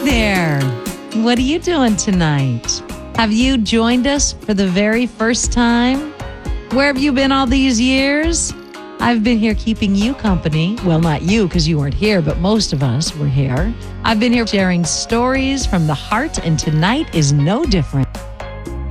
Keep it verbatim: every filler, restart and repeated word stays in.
there. What are you doing tonight? Have you joined us for the very first time? Where have you been all these years? I've been here keeping you company. Well, not you because you weren't here, but most of us were here. I've been here sharing stories from the heart, and tonight is no different.